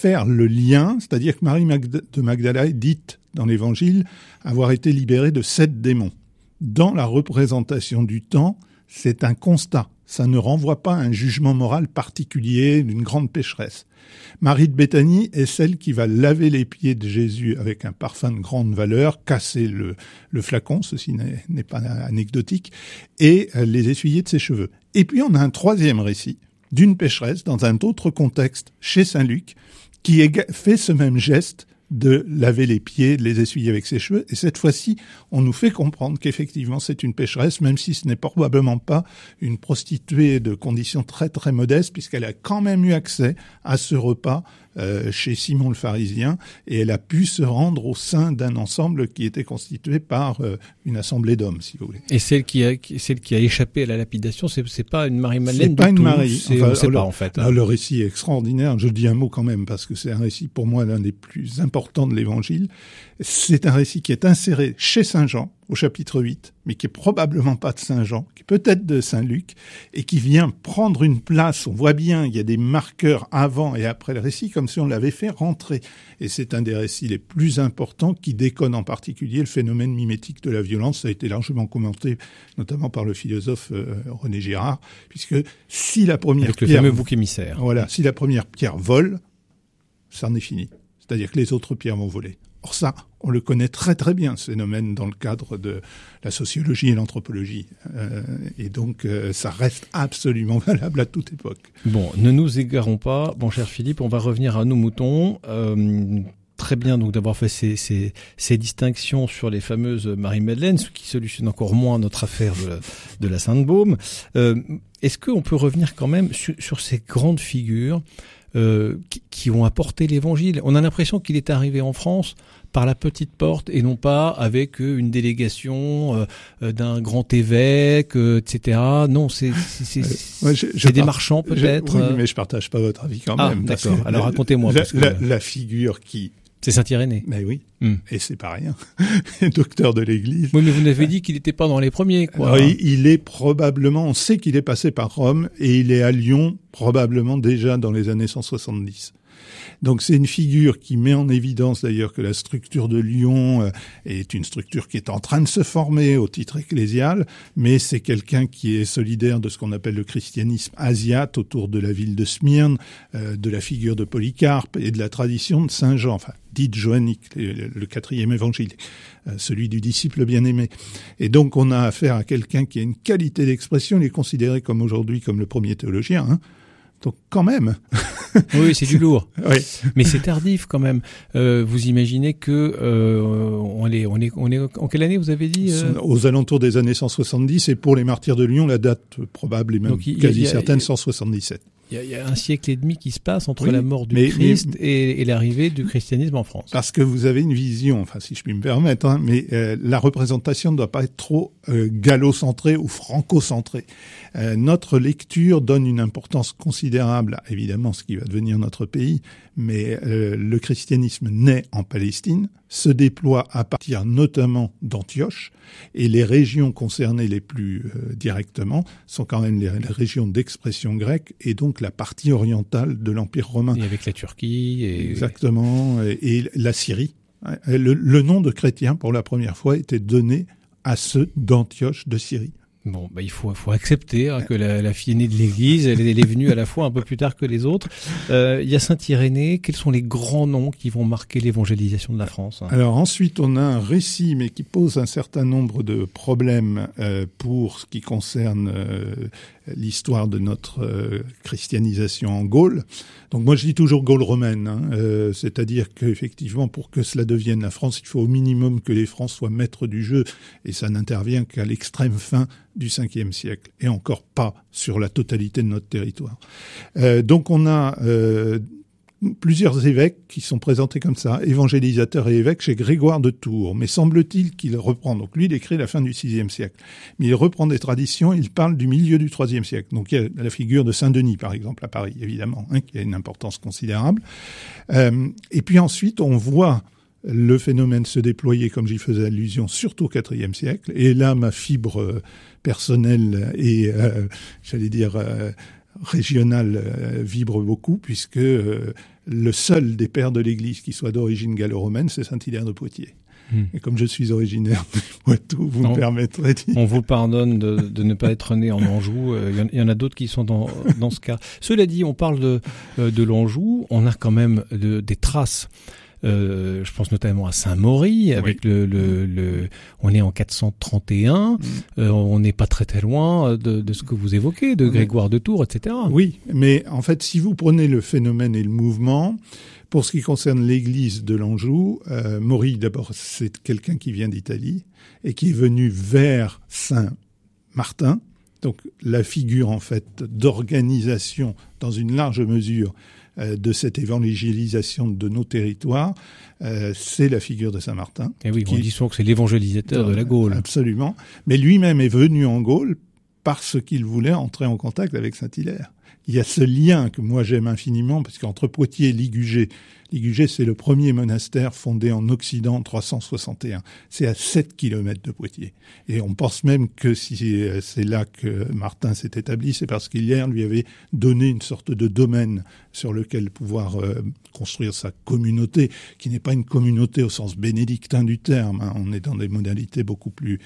faire le lien, c'est-à-dire que Marie de Magdala est dite dans l'Évangile avoir été libérée de 7 démons. Dans la représentation du temps, c'est un constat. Ça ne renvoie pas à un jugement moral particulier d'une grande pécheresse. Marie de Béthanie est celle qui va laver les pieds de Jésus avec un parfum de grande valeur, casser le flacon, ceci n'est pas anecdotique, et les essuyer de ses cheveux. Et puis on a un troisième récit d'une pécheresse dans un autre contexte chez Saint Luc qui fait ce même geste de laver les pieds, de les essuyer avec ses cheveux. Et cette fois-ci, on nous fait comprendre qu'effectivement, c'est une pécheresse, même si ce n'est probablement pas une prostituée de conditions très très modestes, puisqu'elle a quand même eu accès à ce repas chez Simon le pharisien, et elle a pu se rendre au sein d'un ensemble qui était constitué par une assemblée d'hommes, si vous voulez. Et celle qui a échappé à la lapidation, c'est pas une Marie-Madeleine du tout. C'est pas une Marie. On sait pas, en fait. Le récit est extraordinaire. Je dis un mot quand même, parce que c'est un récit, pour moi, l'un des plus importants de l'Évangile. C'est un récit qui est inséré chez Saint Jean, au chapitre 8, mais qui est probablement pas de Saint Jean, qui est peut-être de Saint Luc, et qui vient prendre une place. On voit bien, il y a des marqueurs avant et après le récit, comme si on l'avait fait rentrer. Et c'est un des récits les plus importants qui déconne en particulier le phénomène mimétique de la violence. Ça a été largement commenté, notamment par le philosophe René Girard, puisque si la première avec pierre... le fameux bouc émissaire. Voilà, si la première pierre vole, ça en est fini. C'est-à-dire que les autres pierres vont voler. Or ça, on le connaît très très bien, ce phénomène, dans le cadre de la sociologie et l'anthropologie. Et donc, ça reste absolument valable à toute époque. Bon, ne nous égarons pas, mon cher Philippe, on va revenir à nos moutons. Très bien donc d'avoir fait ces distinctions sur les fameuses Marie-Madeleine, ce qui solutionne encore moins notre affaire de la Sainte-Baume. Est-ce qu'on peut revenir quand même sur ces grandes figures qui ont apporté l'Évangile? On a l'impression qu'il est arrivé en France par la petite porte et non pas avec une délégation d'un grand évêque, etc. Non, c'est des marchands peut-être. Oui, mais je partage pas votre avis quand même. D'accord. Alors racontez-moi. La figure qui... C'est Saint-Irénée. Mais oui, et c'est pas rien. Docteur de l'Église. Oui, mais vous n'avez dit qu'il n'était pas dans les premiers, quoi. Alors, il est probablement, on sait qu'il est passé par Rome et il est à Lyon probablement déjà dans les années 170. Donc c'est une figure qui met en évidence d'ailleurs que la structure de Lyon est une structure qui est en train de se former au titre ecclésial, mais c'est quelqu'un qui est solidaire de ce qu'on appelle le christianisme asiate autour de la ville de Smyrne, de la figure de Polycarpe et de la tradition de Saint Jean, enfin dite joannique, le 4e évangile, celui du disciple bien-aimé. Et donc on a affaire à quelqu'un qui a une qualité d'expression, il est considéré comme aujourd'hui comme le premier théologien, hein. Donc quand même. Oui, c'est du lourd. Oui. Mais c'est tardif quand même. Vous imaginez que on est en quelle année vous avez dit Aux alentours des années 170 et pour les martyrs de Lyon, la date probable est même quasi certaine 177. Il y a un siècle et demi qui se passe entre la mort du Christ et l'arrivée du christianisme en France. Parce que vous avez une vision, enfin si je puis me permettre, hein, mais la représentation ne doit pas être trop gallo-centrée ou franco-centrée. Notre lecture donne une importance considérable à évidemment ce qui va devenir notre pays, mais le christianisme naît en Palestine, se déploie à partir notamment d'Antioche, et les régions concernées les plus directement sont quand même les régions d'expression grecque et donc la partie orientale de l'Empire romain. Et avec la Turquie. Exactement, et la Syrie. Le nom de chrétien, pour la première fois, était donné à ceux d'Antioche de Syrie. Bon, il faut accepter que la fille aînée de l'Église, elle est venue à la fois un peu plus tard que les autres. Il y a Saint-Irénée. Quels sont les grands noms qui vont marquer l'évangélisation de la France? Alors ensuite, on a un récit, mais qui pose un certain nombre de problèmes pour ce qui concerne l'histoire de notre christianisation en Gaule. Donc moi, je dis toujours Gaule romaine, hein, c'est-à-dire qu'effectivement, pour que cela devienne la France, il faut au minimum que les Francs soient maîtres du jeu, et ça n'intervient qu'à l'extrême fin du 5e siècle, et encore pas sur la totalité de notre territoire. Donc on a plusieurs évêques qui sont présentés comme ça, évangélisateurs et évêques chez Grégoire de Tours. Mais semble-t-il qu'il reprend, donc lui il écrit la fin du 6e siècle, mais il reprend des traditions, il parle du milieu du 3e siècle. Donc il y a la figure de Saint-Denis par exemple à Paris, évidemment, hein, qui a une importance considérable. Et puis ensuite on voit le phénomène se déployer, comme j'y faisais allusion, surtout au 4e siècle. Et là, ma fibre personnelle et, j'allais dire, régionale vibre beaucoup, puisque le seul des pères de l'Église qui soit d'origine gallo-romaine, c'est Saint-Hilaire de Poitiers. Et comme je suis originaire du Poitou, vous me permettrez de dire... On vous pardonne de ne pas être né en Anjou. Il y en a d'autres qui sont dans ce cas. Cela dit, on parle de l'Anjou. On a quand même des traces. Je pense notamment à Saint-Maury, avec on est en 431. On n'est pas très loin de ce que vous évoquez, de Grégoire de Tours, etc. Oui, mais en fait, si vous prenez le phénomène et le mouvement... Pour ce qui concerne l'église de l'Anjou, Maury, d'abord, c'est quelqu'un qui vient d'Italie et qui est venu vers Saint-Martin. Donc, la figure, en fait, d'organisation, dans une large mesure, de cette évangélisation de nos territoires, c'est la figure de Saint-Martin. Et oui, on dit souvent que c'est l'évangélisateur de la Gaule. Absolument. Mais lui-même est venu en Gaule parce qu'il voulait entrer en contact avec Saint-Hilaire. Il y a ce lien que moi j'aime infiniment, parce qu'entre Poitiers et Ligugé, c'est le premier monastère fondé en Occident en 361. C'est à 7 kilomètres de Poitiers. Et on pense même que si c'est là que Martin s'est établi, c'est parce qu'Hilaire lui avait donné une sorte de domaine sur lequel pouvoir construire sa communauté, qui n'est pas une communauté au sens bénédictin du terme. Hein. On est dans des modalités beaucoup plus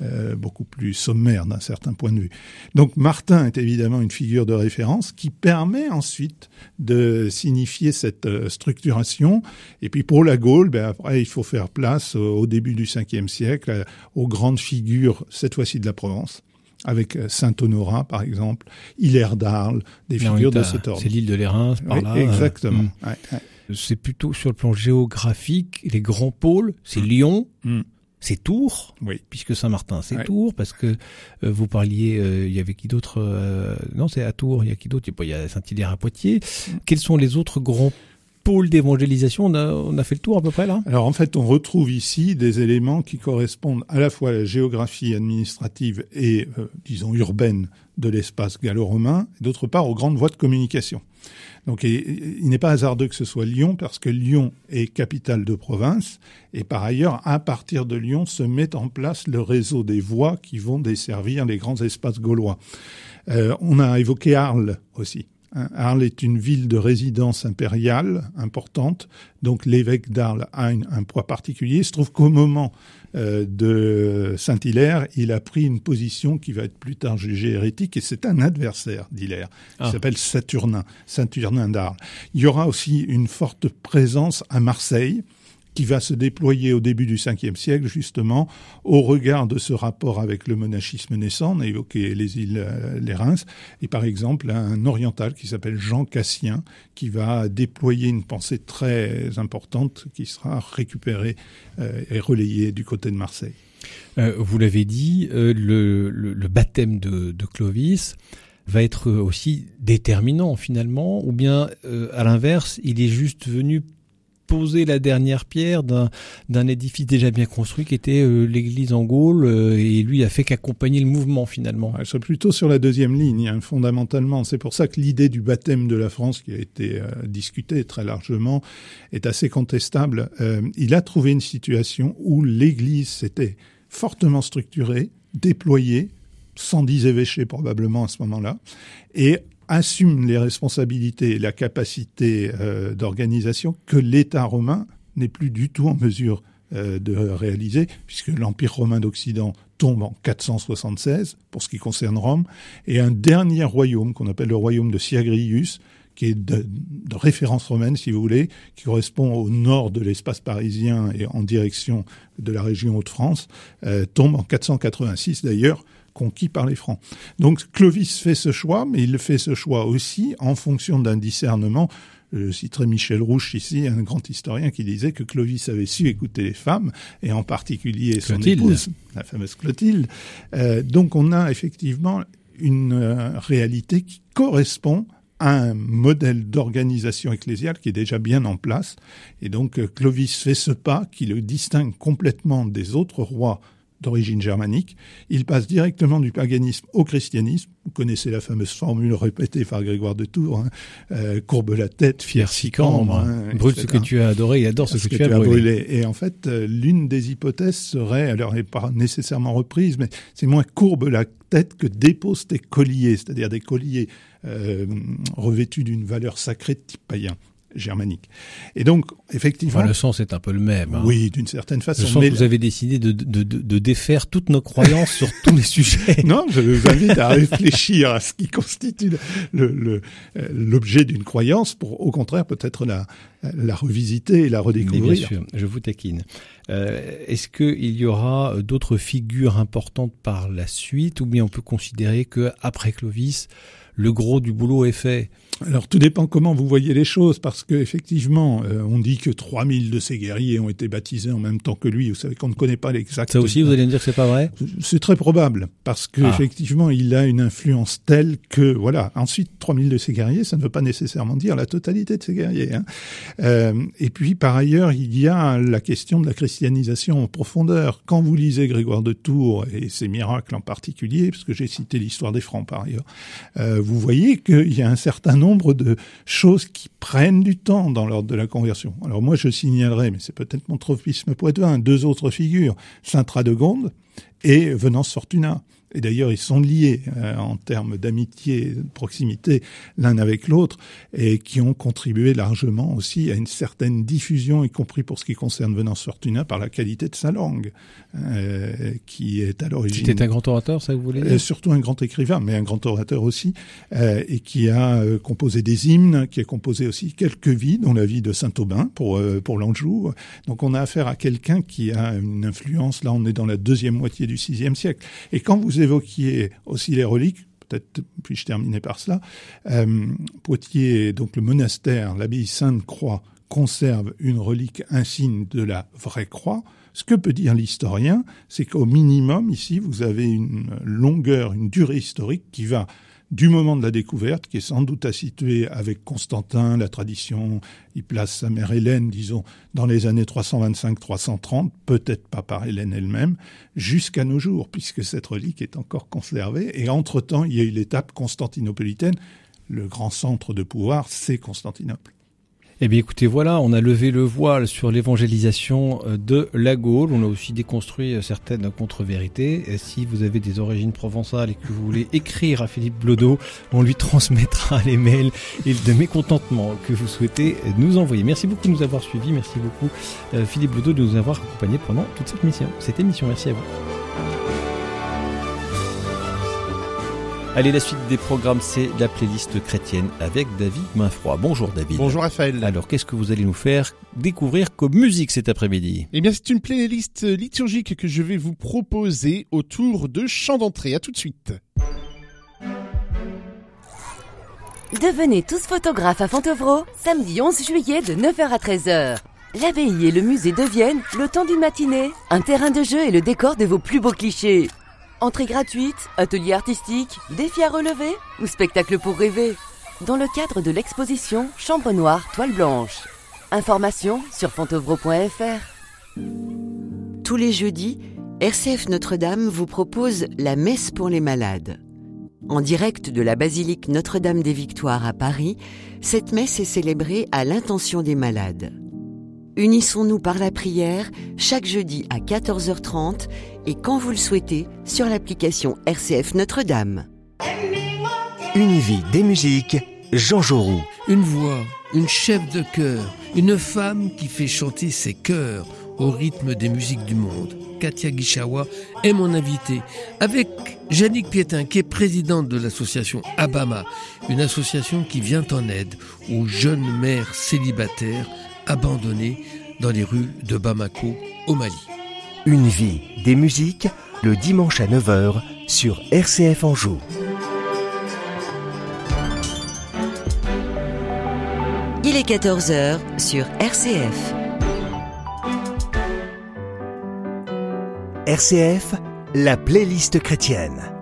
sommaires d'un certain point de vue. Donc Martin est évidemment une figure de référence qui permet ensuite de signifier cette structuration. Et puis pour la Gaule, après il faut faire place au début du 5e siècle aux grandes figures, cette fois-ci de la Provence, avec Saint Honorat par exemple, Hilaire d'Arles, des figures de cet ordre. C'est l'île de Lérins par là. Exactement. C'est plutôt sur le plan géographique, les grands pôles, c'est Lyon. C'est Tours, puisque Saint-Martin, c'est Tours, parce que vous parliez, il y avait qui d'autre non, c'est à Tours, il y a qui d'autre? Il y a Saint-Hilaire à Poitiers. Quels sont les autres grands pôle d'évangélisation? On a fait le tour à peu près là. Alors en fait, on retrouve ici des éléments qui correspondent à la fois à la géographie administrative et, disons, urbaine de l'espace gallo-romain, et d'autre part aux grandes voies de communication. Donc il n'est pas hasardeux que ce soit Lyon, parce que Lyon est capitale de province, et par ailleurs, à partir de Lyon, se met en place le réseau des voies qui vont desservir les grands espaces gaulois. On a évoqué Arles aussi. Arles est une ville de résidence impériale importante, donc l'évêque d'Arles a un poids particulier. Il se trouve qu'au moment de Saint-Hilaire, il a pris une position qui va être plus tard jugée hérétique, et c'est un adversaire d'Hilaire. Il s'appelle Saturnin d'Arles. Il y aura aussi une forte présence à Marseille, qui va se déployer au début du 5e siècle, justement, au regard de ce rapport avec le monachisme naissant. On a évoqué les îles Lérins, et par exemple, un oriental qui s'appelle Jean Cassien, qui va déployer une pensée très importante qui sera récupérée et relayée du côté de Marseille. Vous l'avez dit, le baptême de Clovis va être aussi déterminant finalement, ou bien à l'inverse, il est juste venu poser la dernière pierre d'un édifice déjà bien construit qui était l'église en Gaule, et lui il a fait qu'accompagner le mouvement finalement. C'est plutôt sur la deuxième ligne, hein, fondamentalement. C'est pour ça que l'idée du baptême de la France, qui a été discutée très largement, est assez contestable. Il a trouvé une situation où l'église s'était fortement structurée, déployée, 110 évêchés probablement à ce moment-là, et assume les responsabilités et la capacité d'organisation que l'État romain n'est plus du tout en mesure de réaliser, puisque l'Empire romain d'Occident tombe en 476 pour ce qui concerne Rome, et un dernier royaume qu'on appelle le royaume de Syagrius, qui est de référence romaine, si vous voulez, qui correspond au nord de l'espace parisien et en direction de la région Hauts-de-France, tombe en 486 d'ailleurs, conquis par les Francs. Donc Clovis fait ce choix, mais il fait ce choix aussi en fonction d'un discernement. Je citerai Michel Rouche ici, un grand historien qui disait que Clovis avait su écouter les femmes, et en particulier son épouse, la fameuse Clotilde. Donc on a effectivement une réalité qui correspond à un modèle d'organisation ecclésiale qui est déjà bien en place. Et donc Clovis fait ce pas qui le distingue complètement des autres rois d'origine germanique. Il passe directement du paganisme au christianisme. Vous connaissez la fameuse formule répétée par Grégoire de Tours, courbe la tête, fier Sicambre. Brûle ce que tu as adoré et adore ce que tu as brûlé. Et en fait, l'une des hypothèses serait, alors elle n'est pas nécessairement reprise, mais c'est moins courbe la tête que dépose tes colliers, c'est-à-dire des colliers revêtus d'une valeur sacrée de type païen. germanique. Et donc, effectivement... Le sens est un peu le même. Oui, d'une certaine façon. Je sens que vous avez décidé de défaire toutes nos croyances sur tous les sujets. Non, je vous invite à réfléchir à ce qui constitue l'objet d'une croyance pour, au contraire, peut-être la revisiter et la redécouvrir. Mais bien sûr, je vous taquine. Est-ce qu'il y aura d'autres figures importantes par la suite, ou bien on peut considérer que après Clovis, le gros du boulot est fait? Alors, tout dépend comment vous voyez les choses, parce que effectivement, on dit que 3000 de ces guerriers ont été baptisés en même temps que lui. Vous savez qu'on ne connaît pas l'exact. Ça aussi, vous allez me dire que c'est pas vrai? C'est très probable, parce que effectivement, il a une influence telle que, voilà. Ensuite, 3000 de ces guerriers, ça ne veut pas nécessairement dire la totalité de ces guerriers, et puis, par ailleurs, il y a la question de la christianisation en profondeur. Quand vous lisez Grégoire de Tours et ses miracles en particulier, parce que j'ai cité l'histoire des Francs par ailleurs, vous voyez qu'il y a un certain nombre de choses qui prennent du temps dans l'ordre de la conversion. Alors moi, je signalerai, mais c'est peut-être mon tropisme poitevin, 2 autres figures, Sainte Radegonde et Venance Fortunat. Et d'ailleurs, ils sont liés en termes d'amitié, de proximité l'un avec l'autre, et qui ont contribué largement aussi à une certaine diffusion, y compris pour ce qui concerne Venance Fortunat, par la qualité de sa langue, qui est à l'origine... C'était un grand orateur, ça vous voulez dire? Surtout un grand écrivain, mais un grand orateur aussi, et qui a composé des hymnes, qui a composé aussi quelques vies, dont la vie de Saint-Aubin pour l'Anjou. Donc on a affaire à quelqu'un qui a une influence, là on est dans la deuxième moitié du VIe siècle. Et quand vous évoquiez aussi les reliques, peut-être puis-je terminer par cela, Poitiers, donc le monastère, l'abbaye Sainte-Croix, conserve une relique insigne de la vraie croix. Ce que peut dire l'historien, c'est qu'au minimum, ici, vous avez une longueur, une durée historique qui va du moment de la découverte, qui est sans doute à situer avec Constantin, la tradition, il place sa mère Hélène, disons, dans les années 325-330, peut-être pas par Hélène elle-même, jusqu'à nos jours, puisque cette relique est encore conservée. Et entre-temps, il y a eu l'étape constantinopolitaine. Le grand centre de pouvoir, c'est Constantinople. Eh bien écoutez, voilà, on a levé le voile sur l'évangélisation de la Gaule. On a aussi déconstruit certaines contre-vérités. Et si vous avez des origines provençales et que vous voulez écrire à Philippe Blodeau, on lui transmettra les mails et le mécontentement que vous souhaitez nous envoyer. Merci beaucoup de nous avoir suivis. Merci beaucoup Philippe Blodeau de nous avoir accompagnés pendant toute cette émission. Merci à vous. Allez, la suite des programmes, c'est la playlist chrétienne avec David Mainfroid. Bonjour David. Bonjour Raphaël. Alors, qu'est-ce que vous allez nous faire découvrir comme musique cet après-midi? Eh bien, c'est une playlist liturgique que je vais vous proposer autour de chants d'entrée. À tout de suite. Devenez tous photographes à Fontevraud, samedi 11 juillet de 9h à 13h. L'abbaye et le musée deviennent, le temps d'une matinée, un terrain de jeu et le décor de vos plus beaux clichés. Entrée gratuite, atelier artistique, défi à relever ou spectacle pour rêver. Dans le cadre de l'exposition Chambre Noire, Toile Blanche. Informations sur fontevraud.fr. Tous les jeudis, RCF Notre-Dame vous propose la messe pour les malades. En direct de la basilique Notre-Dame des Victoires à Paris, cette messe est célébrée à l'intention des malades. Unissons-nous par la prière chaque jeudi à 14h30 et quand vous le souhaitez sur l'application RCF Notre-Dame. Une vie, des musiques, Jean Jaurou. Une voix, une chef de chœur, une femme qui fait chanter ses chœurs au rythme des musiques du monde. Katia Guichawa est mon invitée, avec Jannick Piétin, qui est présidente de l'association Abama, une association qui vient en aide aux jeunes mères célibataires abandonnées dans les rues de Bamako, au Mali. Une vie, des musiques, le dimanche à 9h sur RCF Anjou. Il est 14h sur RCF. RCF, la playlist chrétienne.